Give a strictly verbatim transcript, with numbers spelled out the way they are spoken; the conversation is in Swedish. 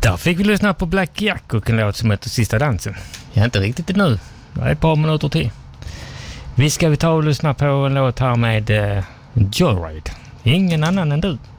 Där fick vi lyssna på Black Jack och en låt som heter Sista dansen. Jag är inte riktigt nu. Det är ett par minuter till. Vi ska vi ta och lyssna på en låt här med uh, Joyride. Ingen annan än du.